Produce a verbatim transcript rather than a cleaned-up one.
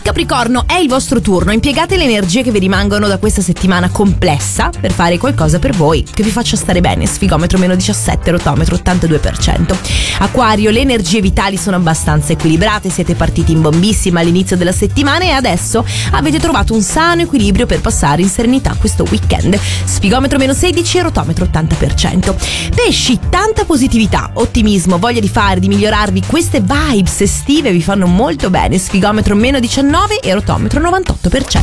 Capricorno, è il vostro turno, impiegate le energie che vi rimangono da questa settimana complessa per fare qualcosa per voi che vi faccia stare bene. Sfigometro meno diciassette, rotometro ottantadue per cento. Acquario, le energie vitali sono abbastanza equilibrate, siete partiti in bombissima all'inizio della settimana e adesso avete trovato un sano equilibrio per passare in serenità questo weekend. Sfigometro meno sedici, rotometro ottanta per cento. Pesci, tanta positività, ottimismo, voglia di fare, di migliorarvi, queste vibes estive vi fanno molto bene. Sfigometro meno diciannove e rotometro novantotto per cento.